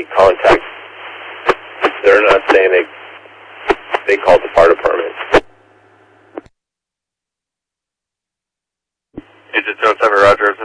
any contact. They're not saying they called the fire department. Agent 07, Roger,